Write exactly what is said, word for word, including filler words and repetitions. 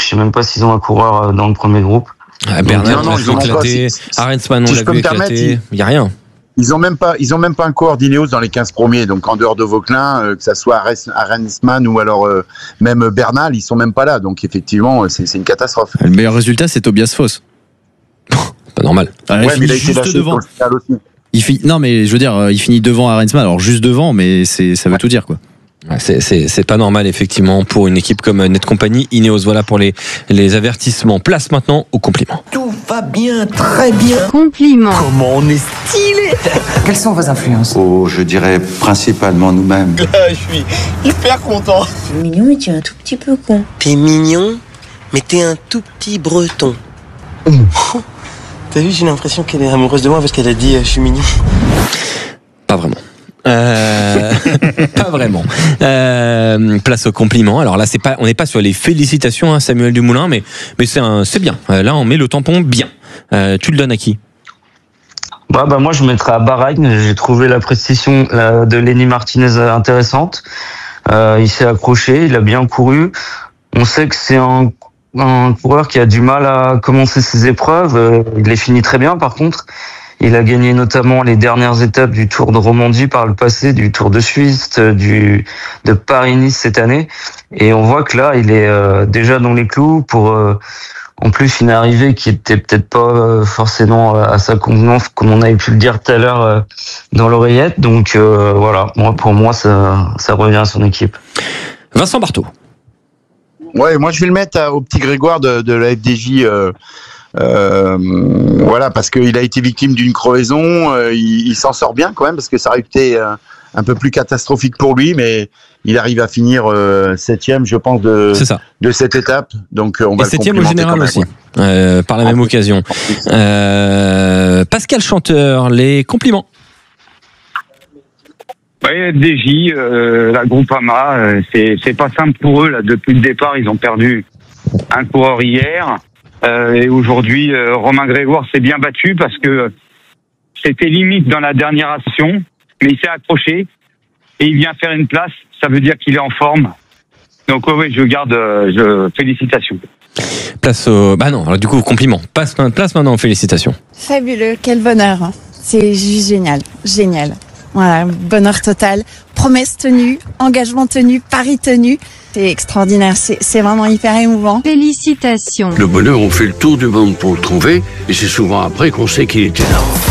sais même pas s'ils ont un coureur dans le premier groupe. Ah, Bernal, non, non, on l'a vu éclater. Arensman, on l'a vu éclater. Il n'y a rien. Ils ont même pas, ils ont même pas un coureur d'Ineos dans les quinze premiers. Donc en dehors de Vauquelin, euh, que ça soit Arensman ou alors euh, même Bernal, ils sont même pas là. Donc effectivement, c'est, c'est une catastrophe. Le meilleur résultat, c'est Tobias Foss. Pas normal. Ah, ouais, mais il a été lâché devant. Il finit, non, mais je veux dire, il finit devant Arensman. Alors juste devant, mais c'est, ça veut ouais. tout dire, quoi. C'est, c'est, c'est pas normal, effectivement, pour une équipe comme Netcompany. Ineos, voilà pour les, les avertissements. Place maintenant aux compliments. Tout va bien, très bien. Compliments. Comment on est stylé. Quelles sont vos influences? Oh, je dirais principalement nous-mêmes. Je suis hyper content. T'es mignon, mais tu es un tout petit peu con. T'es mignon, mais t'es un tout petit breton. Mmh. T'as vu, j'ai l'impression qu'elle est amoureuse de moi parce qu'elle a dit euh, je suis mignon. Pas vraiment. Euh, pas vraiment. Euh, place aux compliments. Alors là, c'est pas, on n'est pas sur les félicitations, hein, Samuel Dumoulin, mais mais c'est un, c'est bien. Là, on met le tampon bien. Euh, tu le donnes à qui? Bah, bah moi, je mettrais à Bahreïn. J'ai trouvé la prestation euh, de Lenny Martinez intéressante. Euh, il s'est accroché, il a bien couru. On sait que c'est un un coureur qui a du mal à commencer ses épreuves. Euh, il les finit très bien, par contre. Il a gagné notamment les dernières étapes du Tour de Romandie par le passé, du Tour de Suisse, du de Paris-Nice cette année. Et on voit que là, il est euh, déjà dans les clous pour euh, en plus une arrivée qui était peut-être pas euh, forcément à sa convenance, comme on avait pu le dire tout à l'heure euh, dans l'oreillette. Donc euh, voilà, moi pour moi ça ça revient à son équipe. Vincent Barthaud. Ouais, moi je vais le mettre à, au petit Grégoire de, de la F D J. Euh, euh, voilà, parce qu'il a été victime d'une crevaison. Euh, il, il s'en sort bien quand même, parce que ça aurait été euh, un peu plus catastrophique pour lui, mais il arrive à finir euh, septième, je pense, de, de cette étape. Donc on va Et le septième au général aussi, euh, par la même occasion. Euh, Pascal Chanteur, les compliments. Oui, F D J, euh, la Groupama, euh, c'est c'est pas simple pour eux là. Depuis le départ, ils ont perdu un coureur hier, euh, et aujourd'hui, euh, Romain Grégoire s'est bien battu parce que c'était limite dans la dernière action, mais il s'est accroché et il vient faire une place. Ça veut dire qu'il est en forme. Donc oui, ouais, je garde, euh, je félicitations. Place au, bah non, alors du coup compliment. Passe place maintenant aux félicitations. Fabuleux, quel bonheur. C'est juste génial, génial. Voilà, bonheur total, promesse tenue, engagement tenu, pari tenu. C'est extraordinaire, c'est, c'est vraiment hyper émouvant. Félicitations. Le bonheur, on fait le tour du monde pour le trouver, et c'est souvent après qu'on sait qu'il était là.